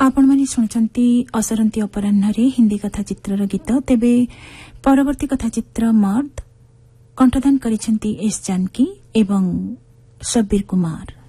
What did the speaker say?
आपण माने शुणुचंती असरंती अपराह्न हिंदी कथा चित्रर गीत। तेबे परवर्ती कथा चित्र मर्द कंठदान करिसेंती एस जानकी एवं शब्बीर कुमार।